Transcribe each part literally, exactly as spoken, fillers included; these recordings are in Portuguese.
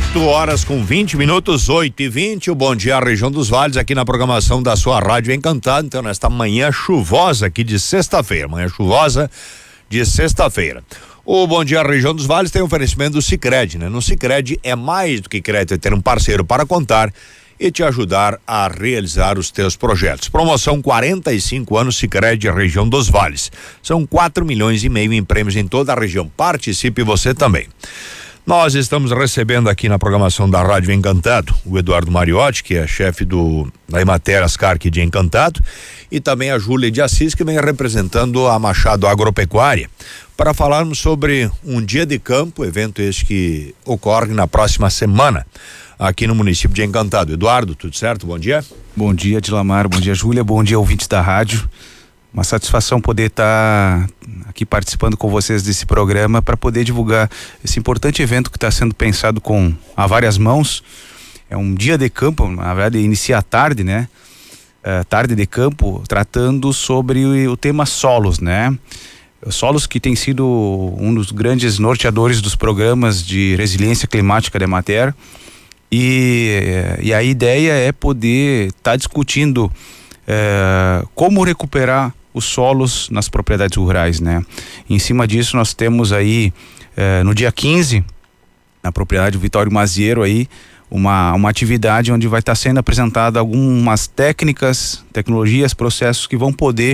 oito horas com vinte minutos, oito e vinte. O Bom Dia Região dos Vales aqui na programação da sua Rádio Encantado. Então, nesta manhã chuvosa aqui de sexta-feira, manhã chuvosa de sexta-feira. O Bom Dia Região dos Vales tem oferecimento do Sicredi, né? No Sicredi é mais do que crédito, é ter um parceiro para contar e te ajudar a realizar os teus projetos. Promoção quarenta e cinco anos Sicredi Região dos Vales. São quatro milhões e meio em prêmios em toda a região. Participe você também. Nós estamos recebendo aqui na programação da Rádio Encantado o Eduardo Mariotti, que é chefe do da Emater Ascarque de Encantado, e também a Júlia de Assis, que vem representando a Machado Agropecuária, para falarmos sobre um dia de campo, evento este que ocorre na próxima semana aqui no município de Encantado. Eduardo, tudo certo? Bom dia. Bom dia, Dilamar, bom dia, Júlia, bom dia, ouvintes da rádio. Uma satisfação poder estar tá aqui participando com vocês desse programa para poder divulgar esse importante evento que está sendo pensado com a várias mãos. É um dia de campo, na verdade inicia à tarde, né? É, tarde de campo, tratando sobre o, o tema solos, né? Solos que tem sido um dos grandes norteadores dos programas de resiliência climática da Emater. E, e a ideia é poder estar tá discutindo é, como recuperar os solos nas propriedades rurais, né? Em cima disso nós temos aí eh, no dia quinze, na propriedade Vitório Mazieiro aí, uma, uma atividade onde vai estar tá sendo apresentada algumas técnicas, tecnologias, processos que vão poder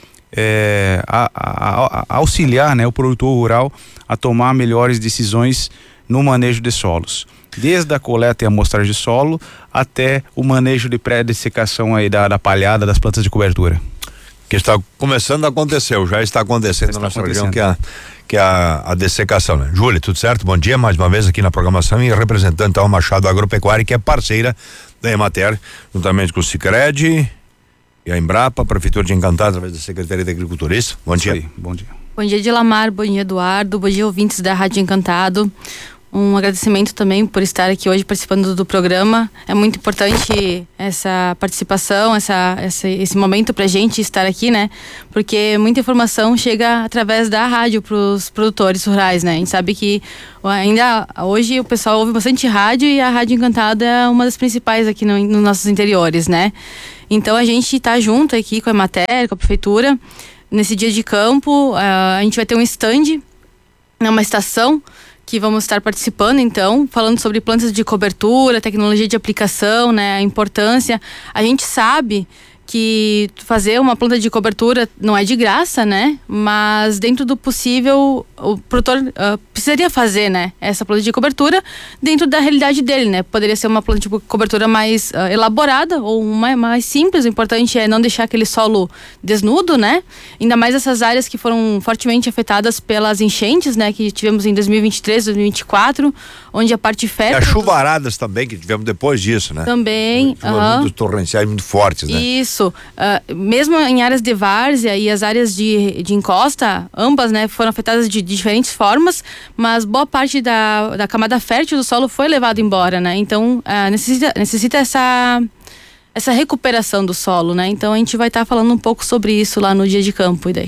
eh, a, a, a auxiliar, né, o produtor rural a tomar melhores decisões no manejo de solos. Desde a coleta e amostragem de solo até o manejo de pré-dessecação aí da, da palhada das plantas de cobertura. Que está começando a acontecer, já está acontecendo na nossa região, que é, a, que é a, a dessecação, né? Júlia, tudo certo? Bom dia, mais uma vez aqui na programação e representante ao Machado Agropecuária, que é parceira da Emater, juntamente com o Sicredi e a Embrapa, a Prefeitura de Encantado, através da Secretaria de Agricultura. Isso? Bom dia. Aí, bom dia. Bom dia, Dilamar, bom dia, Eduardo, bom dia, ouvintes da Rádio Encantado. Um agradecimento também por estar aqui hoje participando do programa. É muito importante essa participação, essa, essa, esse momento pra gente estar aqui, né? Porque muita informação chega através da rádio pros produtores rurais, né? A gente sabe que ainda hoje o pessoal ouve bastante rádio e a Rádio Encantado é uma das principais aqui no, nos nossos interiores, né? Então a gente tá junto aqui com a Emater, com a Prefeitura, nesse dia de campo. Uh, a gente vai ter um stand, uma estação, que vamos estar participando, então, falando sobre plantas de cobertura, tecnologia de aplicação, né, a importância. A gente sabe que fazer uma planta de cobertura não é de graça, né? Mas dentro do possível, o produtor uh, precisaria fazer, né? Essa planta de cobertura dentro da realidade dele, né? Poderia ser uma planta de cobertura mais uh, elaborada ou uma mais simples. O importante é não deixar aquele solo desnudo, né? Ainda mais essas áreas que foram fortemente afetadas pelas enchentes, né? Que tivemos em dois mil e vinte e três, dois mil e vinte e quatro, onde a parte fértil... E as chuvaradas também que tivemos depois disso, né? Também. Uh-huh. Muito torrenciais, muito fortes, né? Isso. Uh, mesmo em áreas de várzea e as áreas de, de encosta, ambas, né, foram afetadas de, de diferentes formas, mas boa parte da, da camada fértil do solo foi levada embora, né? Então uh, necessita, necessita essa, essa recuperação do solo, né? Então a gente vai estar tá falando um pouco sobre isso lá no dia de campo, e daí?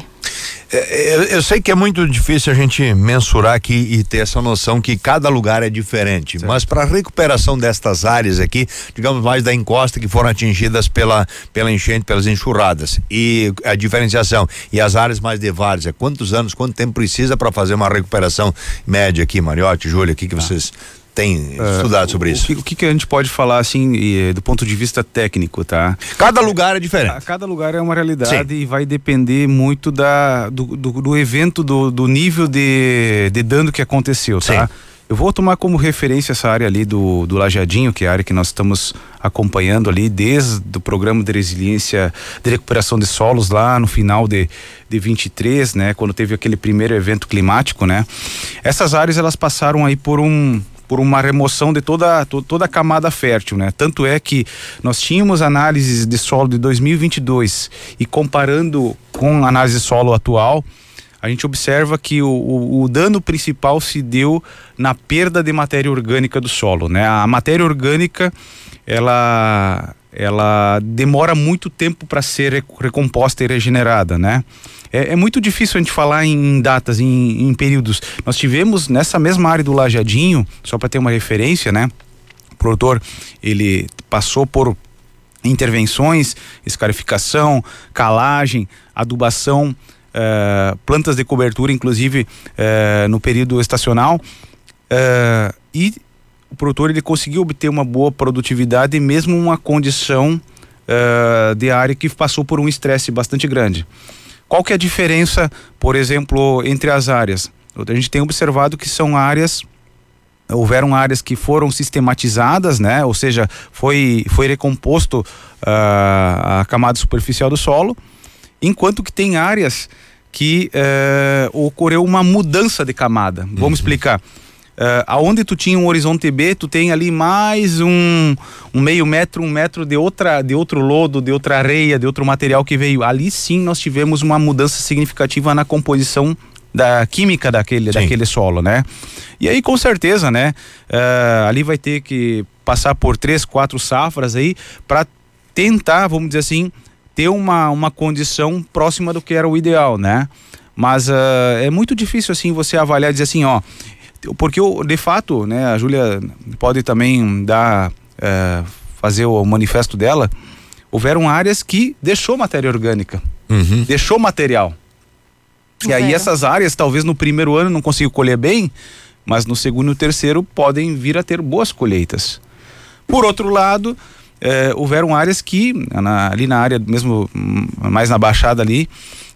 Eu, eu sei que é muito difícil a gente mensurar aqui e ter essa noção que cada lugar é diferente, certo. Mas para a recuperação destas áreas aqui, digamos mais da encosta que foram atingidas pela, pela enchente, pelas enxurradas, e a diferenciação, e as áreas mais de várzea, quantos anos, quanto tempo precisa para fazer uma recuperação média aqui, Mariotti, Júlia, o que que ah. vocês tem estudado uh, sobre isso? O que, o que a gente pode falar assim e, do ponto de vista técnico, tá? Cada lugar é diferente. Cada lugar é uma realidade. Sim. E vai depender muito da, do, do, do evento, do, do nível de, de dano que aconteceu, tá? Sim. Eu vou tomar como referência essa área ali do, do Lajadinho, que é a área que nós estamos acompanhando ali desde o programa de resiliência de recuperação de solos lá no final de, de vinte e três, né? Quando teve aquele primeiro evento climático, né? Essas áreas, elas passaram aí por um por uma remoção de toda, to, toda a camada fértil, né? Tanto é que nós tínhamos análises de solo de dois mil e vinte e dois e comparando com a análise de solo atual, a gente observa que o, o, o dano principal se deu na perda de matéria orgânica do solo, né? A matéria orgânica, ela, ela demora muito tempo para ser recomposta e regenerada, né? É, é muito difícil a gente falar em datas, em, em períodos. Nós tivemos nessa mesma área do Lajadinho, só para ter uma referência, né? O produtor, ele passou por intervenções, escarificação, calagem, adubação, uh, plantas de cobertura, inclusive uh, no período estacional, uh, e o produtor ele conseguiu obter uma boa produtividade e mesmo uma condição uh, de área que passou por um estresse bastante grande. Qual que é a diferença, por exemplo, entre as áreas? A gente tem observado que são áreas, houveram áreas que foram sistematizadas, né? Ou seja, foi, foi recomposto uh, a camada superficial do solo, enquanto que tem áreas que uh, ocorreu uma mudança de camada. Vamos uhum. explicar. Uh, aonde tu tinha um horizonte B, tu tem ali mais um, um meio metro, um metro de outra, de outro lodo, de outra areia, de outro material que veio. Ali sim nós tivemos uma mudança significativa na composição da química daquele, daquele solo, né? E aí com certeza, né? Uh, ali vai ter que passar por três, quatro safras aí para tentar, vamos dizer assim, ter uma, uma condição próxima do que era o ideal, né? Mas uh, é muito difícil assim você avaliar e dizer assim, ó, porque de fato, né, a Júlia pode também dar, é, fazer o manifesto dela, houveram áreas que deixou matéria orgânica, uhum. deixou material. E aí essas áreas talvez no primeiro ano não consigam colher bem, mas no segundo e terceiro podem vir a ter boas colheitas. Por outro lado, é, houveram áreas que, na, ali na área mesmo, mais na baixada ali,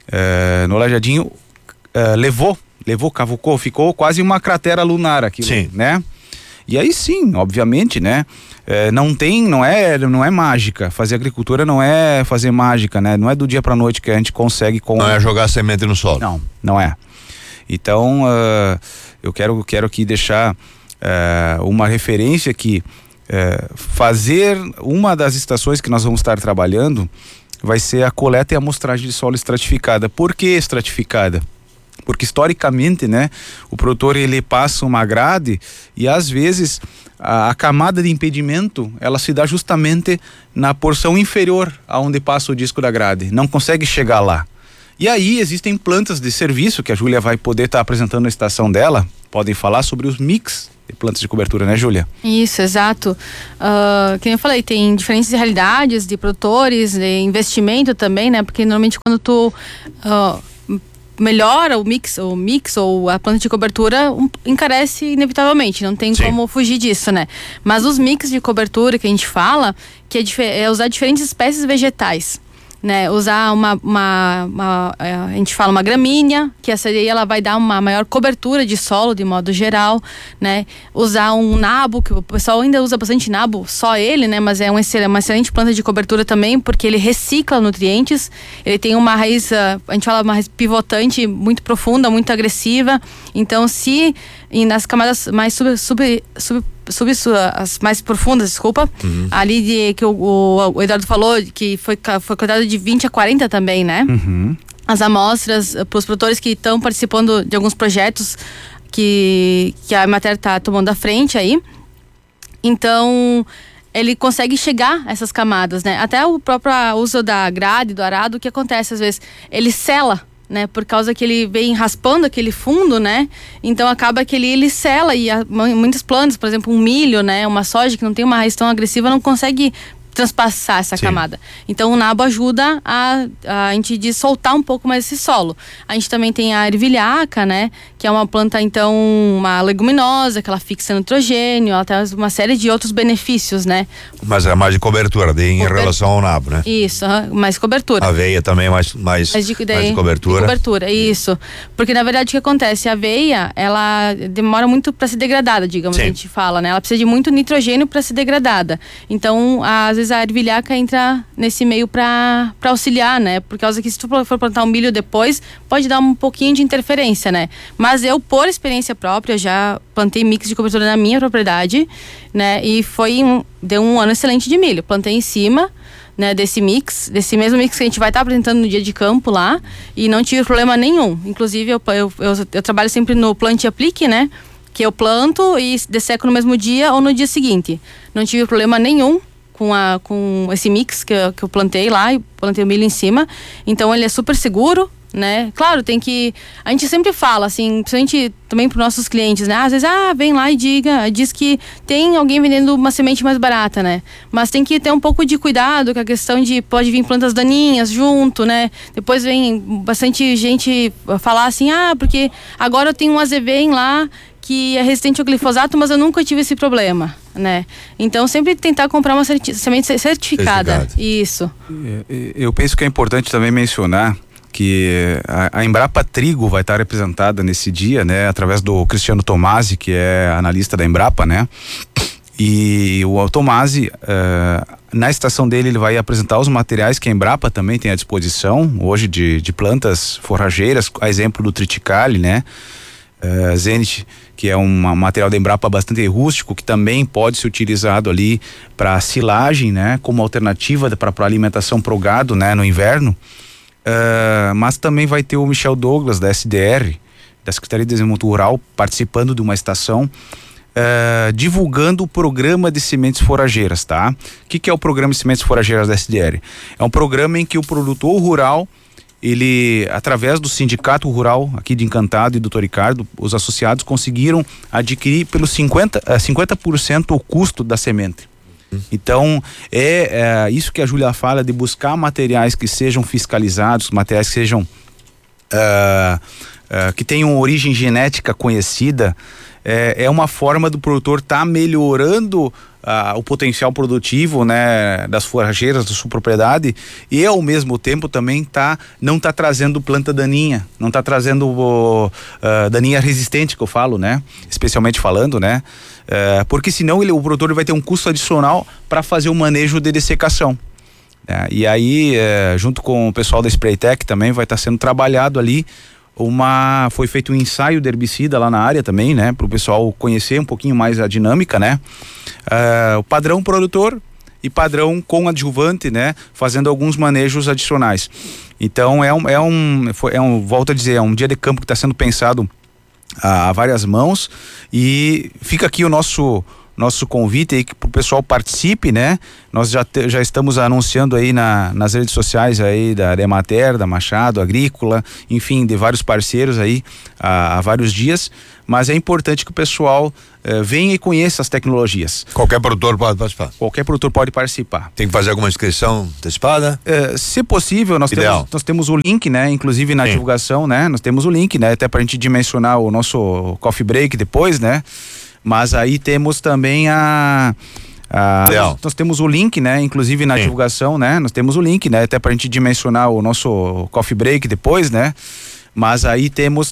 é, no Lajadinho, é, levou levou, cavucou, ficou quase uma cratera lunar aquilo, sim. né? E aí sim, obviamente, né? É, não tem, não é, não é mágica. Fazer agricultura não é fazer mágica, né? Não é do dia pra noite que a gente consegue com... Não é jogar semente no solo. Não, não é. Então, uh, eu quero, quero aqui deixar uh, uma referência que uh, fazer uma das estações que nós vamos estar trabalhando vai ser a coleta e amostragem de solo estratificada. Por que estratificada? Porque historicamente, né, o produtor ele passa uma grade e às vezes a, a camada de impedimento ela se dá justamente na porção inferior aonde passa o disco da grade, não consegue chegar lá. E aí existem plantas de serviço que a Júlia vai poder estar tá apresentando na estação dela, podem falar sobre os mix de plantas de cobertura, né, Júlia? Isso, exato. Uh, como eu falei, tem diferentes realidades de produtores, de investimento também, né, porque normalmente quando tu uh, melhora o mix, o mix ou a planta de cobertura um, encarece inevitavelmente, não tem Sim. como fugir disso, né? Mas os mix de cobertura que a gente fala, que é, é usar diferentes espécies vegetais, né? Usar uma, uma, uma, a gente fala uma gramínea, que essa aí ela vai dar uma maior cobertura de solo de modo geral, né? Usar um nabo, que o pessoal ainda usa bastante nabo, só ele, né? Mas é um excelente, uma excelente planta de cobertura também, porque ele recicla nutrientes, ele tem uma raiz, a gente fala uma raiz pivotante muito profunda, muito agressiva, então se e nas camadas mais sub, sub, sub sub as mais profundas, desculpa, uhum. ali de, que o, o, o Eduardo falou, que foi, foi coletado de vinte a quarenta também, né? Uhum. As amostras para os produtores que estão participando de alguns projetos que, que a matéria está tomando à frente aí. Então, ele consegue chegar a essas camadas, né? Até o próprio uso da grade, do arado, o que acontece às vezes? Ele sela, né? Por causa que ele vem raspando aquele fundo, né? Então acaba que ele, ele sela e a, muitas plantas, por exemplo, um milho, né? Uma soja que não tem uma raiz tão agressiva não consegue transpassar essa Sim. camada. Então o nabo ajuda a, a gente de soltar um pouco mais esse solo. A gente também tem a ervilhaca, né? Que é uma planta, então, uma leguminosa, que ela fixa nitrogênio, ela tem uma série de outros benefícios, né? Mas é mais de cobertura, de, em Cober... relação ao nabo, né? Isso, mais cobertura. A aveia também é mais, mais, mais, de, daí, mais de cobertura. De cobertura, isso. Porque na verdade o que acontece? A aveia, ela demora muito para ser degradada, digamos, Sim. a gente fala, né? Ela precisa de muito nitrogênio para ser degradada. Então, às vezes a ervilhaca entra nesse meio para para auxiliar, né? Por causa que se tu for plantar um milho depois, pode dar um pouquinho de interferência, né? Mas eu, por experiência própria, já plantei mix de cobertura na minha propriedade, né? E foi um, deu um ano excelente de milho. Plantei em cima, né, desse mix, desse mesmo mix que a gente vai estar tá apresentando no dia de campo lá, e não tive problema nenhum. Inclusive, eu, eu, eu, eu trabalho sempre no plante e aplique, né? Que eu planto e desseco no mesmo dia ou no dia seguinte. Não tive problema nenhum com, a, com esse mix que eu, que eu plantei lá, e plantei o milho em cima. Então ele é super seguro, né? Claro, tem que... A gente sempre fala, assim, principalmente também para os nossos clientes, né? Às vezes, ah, vem lá e diga, diz que tem alguém vendendo uma semente mais barata, né? Mas tem que ter um pouco de cuidado com a questão de pode vir plantas daninhas junto, né? Depois vem bastante gente falar assim, ah, porque agora eu tenho um azevém lá que é resistente ao glifosato, mas eu nunca tive esse problema, né? Então sempre tentar comprar uma certi- semente certificada. Certificado. Isso. Eu penso que é importante também mencionar que a, a Embrapa Trigo vai estar representada nesse dia, né, através do Cristiano Tomasi, que é analista da Embrapa, né? E o Tomasi, uh, na estação dele, ele vai apresentar os materiais que a Embrapa também tem à disposição hoje de, de plantas forrageiras, a exemplo do Triticale, né? Uh, Zenith, que é um material da Embrapa bastante rústico, que também pode ser utilizado ali para silagem, né? Como alternativa para a alimentação pro gado, né? No inverno. Uh, mas também vai ter o Michel Douglas, da S D R, da Secretaria de Desenvolvimento Rural, participando de uma estação, uh, divulgando o programa de sementes forrageiras, tá? O que, que é o programa de sementes forrageiras da S D R? É um programa em que o produtor rural, ele, através do Sindicato Rural aqui de Encantado e do Doutor Ricardo, os associados conseguiram adquirir pelos cinquenta por cento o custo da semente. Então, é, é isso que a Júlia fala, de buscar materiais que sejam fiscalizados, materiais que sejam uh, uh, que tenham origem genética conhecida. É, é uma forma do produtor estar tá melhorando uh, o potencial produtivo, né, das forrageiras da sua propriedade, e ao mesmo tempo também tá, não está trazendo planta daninha, não está trazendo uh, uh, daninha resistente, que eu falo, né, especialmente falando, né, uh, porque senão ele, o produtor vai ter um custo adicional para fazer o manejo de dessecação. Uh, e aí, uh, junto com o pessoal da Spraytech também vai estar tá sendo trabalhado ali. Uma, foi feito um ensaio de herbicida lá na área também, né? Para o pessoal conhecer um pouquinho mais a dinâmica, né? Uh, o padrão produtor e padrão com adjuvante, né? Fazendo alguns manejos adicionais. Então é um, é um, foi, é um volto a dizer, é um dia de campo que está sendo pensado a, a várias mãos, e fica aqui o nosso nosso convite aí que o pessoal participe, né? Nós já, te, já estamos anunciando aí na, nas redes sociais aí da Emater, da Machado Agrícola, enfim, de vários parceiros aí há, há vários dias, mas é importante que o pessoal eh, venha e conheça as tecnologias. Qualquer produtor pode participar? Qualquer produtor pode participar. Tem que fazer alguma inscrição antecipada? Eh, se possível, nós temos, nós temos o link, né? Inclusive na Sim. divulgação, né? Nós temos o link, né? Até pra gente dimensionar o nosso coffee break depois, né? Mas aí temos também a, a nós, nós temos o link, né? Inclusive na Sim. divulgação, né? Nós temos o link, né? Até pra gente dimensionar o nosso coffee break depois, né? Mas aí temos